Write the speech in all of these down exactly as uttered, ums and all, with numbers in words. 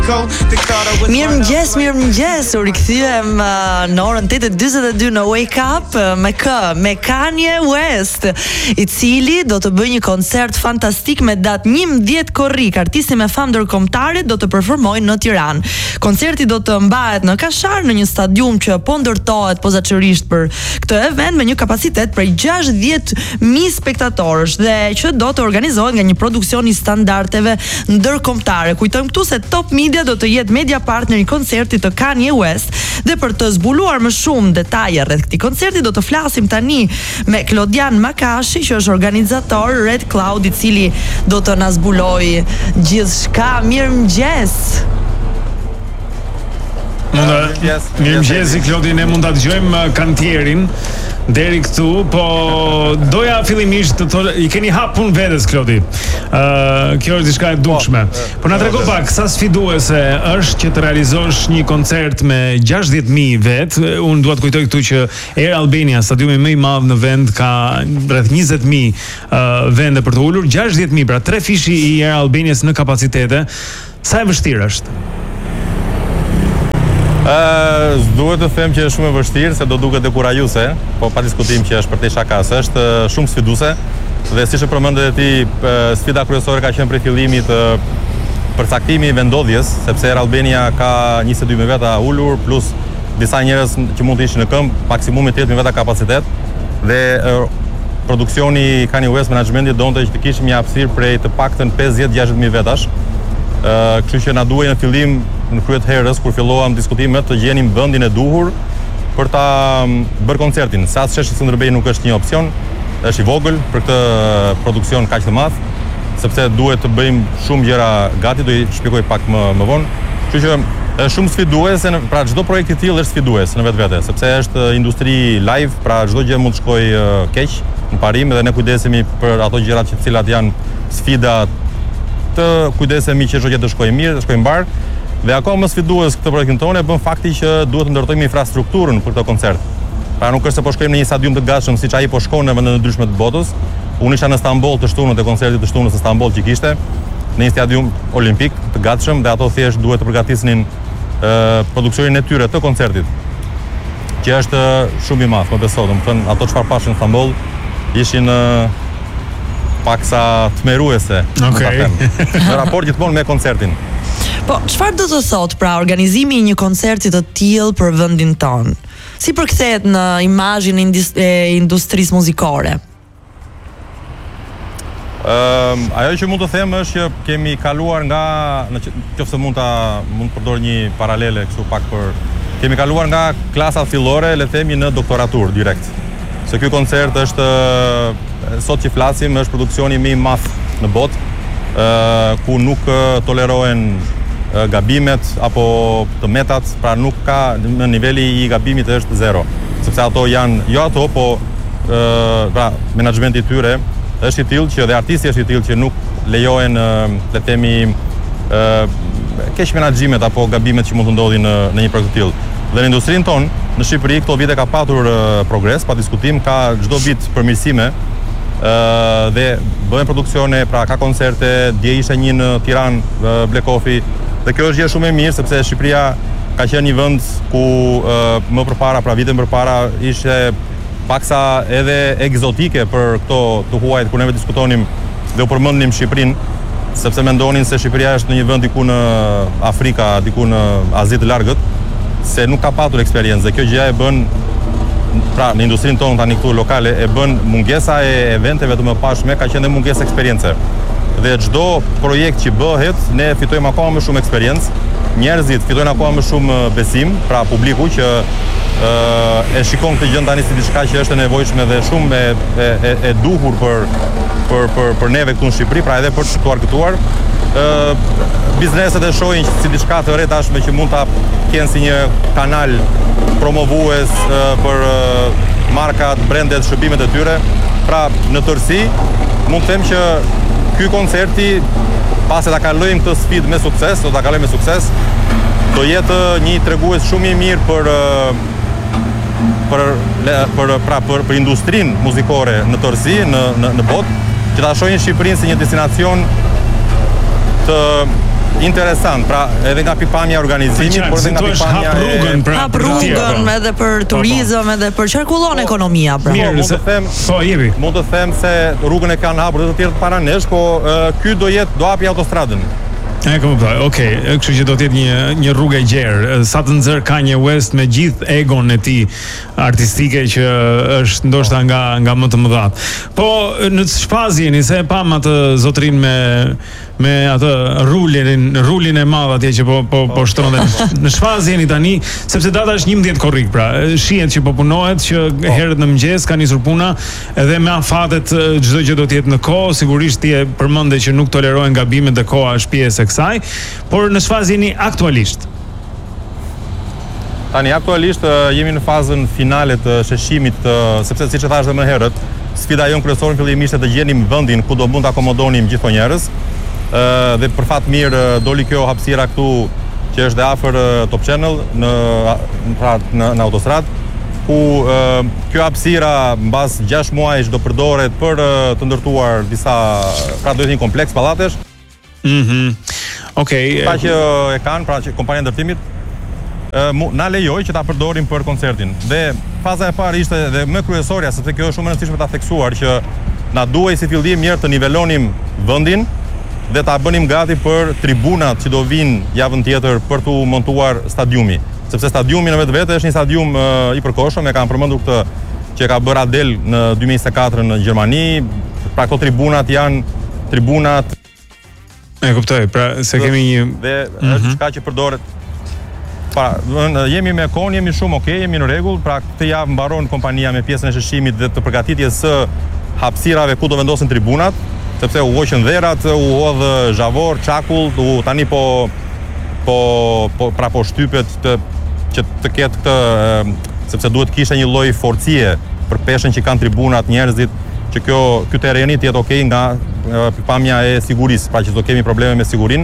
Mirë mëgjes, mirë mëgjes, u rikëthyem uh, në orën tetë e dyzet e dy në Wake Up uh, me kë, me Kanye West, i cili do të bëj një koncert fantastik me datë njëmbëdhjetë korrik. Artisti me famë ndërkombëtare do të performojë në Tiranë. Koncerti do të mbahet në Kashar, në një stadium që po ndërtohet pozaçërisht për këtë event me një kapacitet prej gjashtëdhjetë mijë spektatorësh dhe që do të organizohet nga një produksion i standardeve ndërkombëtare. Kujtojmë këtu se Top Media do të jetë media partner i koncertit të Kanye West dhe për të zbuluar më shumë detaje rreth këtij koncerti do të flasim tani me Klodian Makashi, që është organizator Red Cloud, i cili do të na zbulojë gjithçka. Mirëmëngjes. Mirëmëngjes, Klodi, ne mund ta dëgjojmë kantierin deri këtu, po doja fillimisht të thonë, i keni hap punë vetes, Klodi. Uh, kjo është diçka e dukshme. Po na trego pak sa sfiduese është që të realizosh një koncert me gjashtëdhjetë mijë vet. Unë dua të kujtoj këtu që Air Albania, stadiumi më i madh në vend, ka rreth njëzet mijë uh, vende për të ulur, gjashtëdhjetë mijë, pra tre fishi i Air Albanias në kapacitete. Sa e vështirë është? Uh, duhet të them që është shumë e vështirë, se do duket dekurajuese, po pa diskutim që është për te shakas, është uh, shumë sfiduese dhe siç e përmendet ti, uh, sfida kryesore ka qenë prej fillimit uh, përcaktimi i vendodhjes, sepse Air Albania ka njëzet e dy mijë veta ulur plus disa njerëz që mund të ishin në këmbë, maksimumi tetëdhjetë mijë veta kapacitet dhe uh, produksioni Kanye West Managementi donte që të kishim një hapësirë prej të paktën pesëdhjetë deri gjashtëdhjetë mijë vetash. Uh, kështu që na duhej në fillim në kryet herës kur filluam diskutimet të gjenim vendin e duhur për ta um, bërë koncertin. Sa sheshi Skënderbej nuk është një opsion, është i vogël për këtë produksion kaq të madh, sepse duhet të bëjmë shumë gjëra gati, do i shpjegoj pak më më vonë. Kështu që është shumë sfiduese, pra çdo projekt i tillë është sfidues në vetvete, sepse është industri live, pra çdo gjë mund të shkojë uh, keq në parim dhe ne kujdesemi për ato gjërat që të cilat janë sfida, të kujdesemi që çdo gjë të shkojë mirë, të shkojë mbar. Dhe akoma më sfidues këtë projektin tonë e bën fakti që duhet të ndërtojmë infrastrukturën për këtë koncert. Pra nuk është se po shkojmë në një stadium të gatshëm siç ai po shkon në vende të ndryshme të botës. Unë isha në Stamboll të shtunën te koncerti të shtunës në Stamboll që kishte, në një stadium olimpik të gatshëm dhe ato thjesht duhet të përgatisnin uh, produksionin e tyre të koncertit, që është shumë i madh, më beso, domethënë ato çfarë pashin në Stamboll ishin uh, paksa tmeruese, okay. Në raport gjithmonë me koncertin. Po, çfarë do të thot pra organizimi i një koncerti të tillë për vendin ton? Si përkthehet në imazhin e industrisë muzikore? Um, ajo që mund të them është që kemi kaluar nga, nëse mund ta mund të përdor një paralele kështu pak për, kemi kaluar nga klasat fillore, le të themi, në doktoraturë direkt. Se ky koncert është, sot që flasim, është produksioni më i madh në botë, ku nuk tolerohen gabimet apo të metat, pra nuk ka, në niveli i gabimit është zero, sepse ato janë, jo ato, po pra menaxhmenti i tyre është i tillë që dhe artisti është i tillë që nuk lejohen, le të themi, keq menaxhimet apo gabimet që mund të ndodhin në, në një projekt të tillë. Dhe në industrinë tonë, në Shqipëri këto vite ka patur progres, pa diskutim, ka çdo vit përmirësime. Uh, dhe bëhen produksione, pra ka koncerte, dje ishte një në Tiranë, uh, Black Coffee, dhe kjo është gjë shumë e mirë sepse Shqipëria ka qenë një vend ku uh, më përpara, pra vite më përpara, ishte paksa edhe egzotike për këto të huajt kur neve diskutonim dhe u përmendnim Shqipërinë, sepse mendonin se Shqipëria është në një vend diku në Afrika, diku në Azi të Largët, se nuk ka patur eksperiencë dhe kjo gjë e bën, pra në industrinë tonë tani këtu lokale, e bën mungesa e eventeve të mëparshme, ka qenë mungesë eksperience. Dhe çdo projekt që bëhet, ne fitojmë akoma më shumë eksperiencë, njerëzit fitojnë akoma më shumë besim, pra publiku që uh, e shikon këtë gjë tani si diçka që është e nevojshme dhe shumë e, e, e duhur për, për, për, për neve këtu në Shqipëri, pra edhe për të argëtuar. Uh, bizneset e shohin si diçka të re tashme që mund ta kenë si një kanal promovues uh, për uh, markat, brendet, shërbimet e tyre. Pra në tërësi mund të them që ky koncerti, pas e ta kalojmë këtë sfidë me sukses, do ta kalojmë me sukses, do jetë një tregues shumë i mirë për uh, për për pra për, për industrinë muzikore në tërësi në në, në botë, që ta shohin Shqipërinë si një destinacion të interesant, pra edhe nga pikpamja e organizimit, por edhe nga pikpamja hap rrugën, pra, hap rrugën edhe për turizëm, edhe për qarkullon ekonomia, pra. Mirë, mund të them, po jepi. Mund të them se rrugën e kanë hapur edhe të tjerët para nesh, po ky do jetë do hapi autostradën. E kuptoj. Okej, okay. Kështu që do të jetë një një rrugë e gjerë. Sa të nxjerr Kanye West me gjithë egon e tij artistike që është ndoshta nga nga më të mëdhat. Po në çfarë jeni se e pam atë zotrin me me atë rulin, rulin e madh atje që po po po shtron në çfarë jeni tani, sepse data është njëmbëdhjetë korrik, pra shihet që po punohet, që herët në mëngjes ka nisur puna, edhe me afatet çdo gjë do të jetë në kohë, sigurisht ti e përmendë që nuk tolerohen gabimet dhe koha është pjesë e kësaj, por në çfarë jeni aktualisht? Tani aktualisht jemi në fazën finale të sheshimit, sepse siç e thash edhe më herët, sfida jonë kryesore fillimisht e të gjenim vendin ku do mund të akomodonim gjithë njerëz. Uh, dhe për fat mirë doli kjo hapësira këtu që është dhe afër uh, Top Channel në pra në, në autostradë, ku uh, kjo hapësira mbas gjashtë muajsh do përdoret për uh, të ndërtuar disa, pra do të një kompleks pallatesh. Mhm. Okej. Pa që e kanë, pra që kompania e ndërtimit uh, na lejoi që ta përdorim për koncertin. Dhe faza e parë ishte dhe më kryesorja, sepse kjo është shumë e rëndësishme ta theksuar, që na duhej si fillim mirë të nivelonim vendin dhe ta bënim gati për tribunat që do vinë javën tjetër për të montuar stadiumi. Sepse stadiumi në vetë vete është një stadium uh, i përkohshëm, e kam përmendur këtë që ka bërë Adel në dy mijë e njëzet e katër në Gjermani. Pra këto tribunat janë tribunat. E kuptoj, pra se dhe, kemi një dhe mm-hmm. është çka që përdoret. Pra, jemi me kohën, jemi shumë okay, jemi në rregull, pra këtë javë mbaron kompania me pjesën e sheshimit dhe të përgatitjes së hapësirave ku do vendosen tribunat, sepse u hoqën dherat, u hodh zhavor, çakull, u tani po po po pra po shtypet të që të ketë këtë, sepse duhet kishte një lloj forcie për peshën që kanë tribunat, njerëzit, që kjo ky terreni të jetë okay nga pikpamja e sigurisë, pra që do kemi probleme me sigurinë.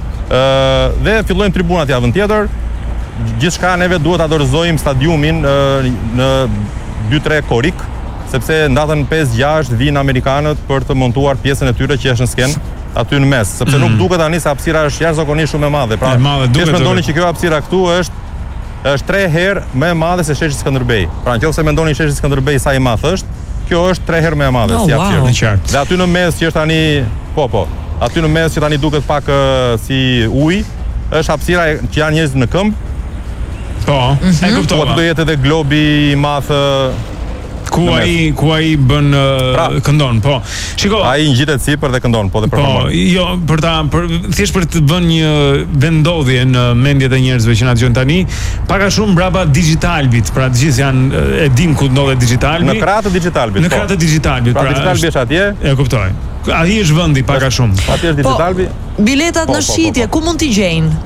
Ë dhe fillojmë tribunat javën tjetër. Gjithçka neve duhet ta dorëzojmë stadiumin në dy tre korrik, sepse ndatën pesë gjashtë vinë amerikanët për të montuar pjesën e tyre që është në skenë aty në mes, sepse mm. nuk duket tani se hapësira është jashtëzakonisht shumë e madhe. Pra, kesh mendoni që kjo hapësira këtu është është tre herë më e madhe se sheshi Skënderbej. Pra nëse mendoni sheshi Skënderbej sa i madh është, kjo është tre herë më e madhe oh, si hapësirë. Wow. Dhe aty në mes që është tani, po po, aty në mes që tani duket pak uh, si ujë, është hapësira që janë njerëz në këmbë. Po, mm-hmm. e kuptova. Po aty do jetë edhe globi i madh ku ai ku ai bën pra, këndon, po. Shiko, ai ngjitet sipër dhe këndon, po dhe performon. Po, jo, për ta për thjesht për të vënë një vendodhje në mendjet e njerëzve që na dëgjojnë tani, pak a shumë mbrapa Digitalbit, pra të gjithë janë e dim ku ndodhet Digitalbi. Në krahët e Digitalbit. Në krahët e Digitalbit, pra. Pra Digitalbi është atje. E kuptoj. Ai është vendi pak a shumë. Atje është Digitalbi. Po, biletat po, në shitje, po, po, po. Ku mund t'i gjejnë?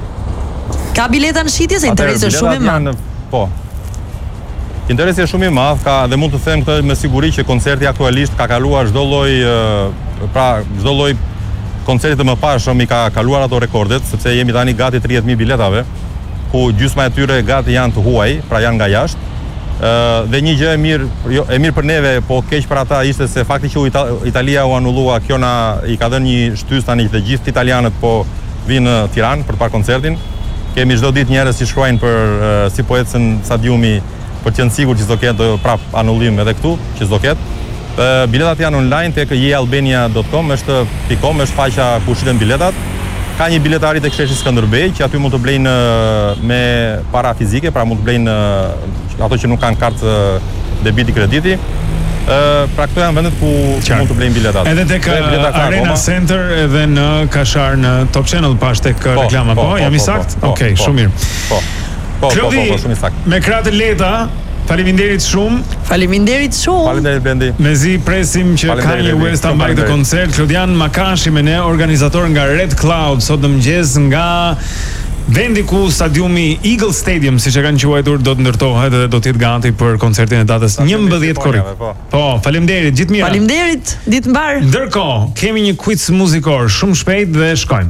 Ka bileta në shitje se interesi është shumë i madh. Po. Interesi është shumë i madh, ka dhe mund të them këtë me siguri që koncerti aktualisht ka kaluar çdo lloj, pra çdo lloj koncerti të mëparshëm i ka kaluar ato rekordet, sepse jemi tani gati tridhjetë mijë biletave, ku gjysma e tyre gati janë të huaj, pra janë nga jashtë. Ë dhe një gjë e mirë, jo, e mirë për neve, po keq për ata ishte se fakti që Italia u anullua, kjo na i ka dhënë një shtys tani të gjithë italianët po vinë në Tiranë për të parë koncertin. Kemi çdo ditë njerëz që shkruajnë për uh, si po ecën stadiumi, për të qenë sigurt që s'do ketë prap anullim edhe këtu, që s'do ketë. Uh, biletat janë online tek je albania dot com, është .com, është faqja ku shiten biletat. Ka një biletari tek sheshi Skënderbej, që aty mund të blejnë uh, me para fizike, pra mund të blejnë uh, ato që nuk kanë kartë uh, debiti krediti. Uh, pra këto janë vendet ku Qartë. Mund të blejnë biletat. Edhe tek Arena Roma. Center edhe në Kashar në Top Channel pash tek po, reklama, po, po, jam i sakt? Po, Okej, okay, po, shumë mirë. Po. Po, Klodi, po, po, po, shumë i sakt. Me krahët e lehta, faleminderit shumë. Faleminderit shumë. Faleminderit Blendi. Mezi presim që Kanye West ta mbajë këtë koncert. Klodian Makashi me ne, organizator nga Red Cloud, sot në mëngjes nga vendi ku stadiumi Eagle Stadium, siç e kanë quajtur, do të ndërtohet dhe do të jetë gati për koncertin e datës njëmbëdhjetë korrik. Po, po faleminderit, gjithë mirë. Faleminderit, ditë mbar. Ndërkohë, kemi një quiz muzikor shumë shpejt dhe shkojmë.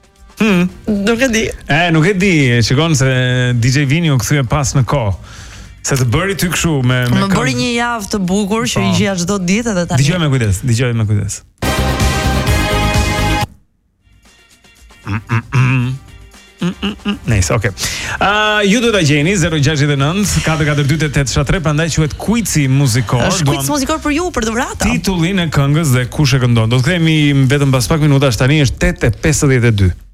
Hmm. Nuk e di. E, nuk e di, shikon se D J Vini u kthye pas në kohë. Se të bëri ty kështu me me Më bëri një javë të bukur që i gjija çdo ditë edhe tani. Dëgjoj me kujdes, dëgjoj me kujdes. Mm -mm -mm. Mm -mm -mm. Nice, okay. Uh, ju do ta gjeni zero gjasht e nëntë katër katër dy tetë tetë tre, prandaj quhet Quizi muzikor. Është quiz muzikor për ju, për dhuratë. Titullin e këngës dhe kush e këndon. Do të kthehemi vetëm pas pak minutash, tani është tetë e pesëdhjetë e dy.